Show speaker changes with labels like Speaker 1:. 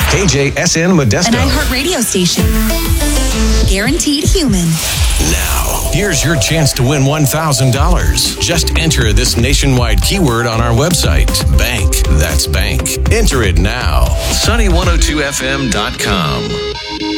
Speaker 1: KJSN Modesto.
Speaker 2: An iHeartRadio station. Guaranteed human.
Speaker 1: Now, here's your chance to win $1,000. Just enter this nationwide keyword on our website. Bank. That's bank. Enter it now. Sunny102fm.com.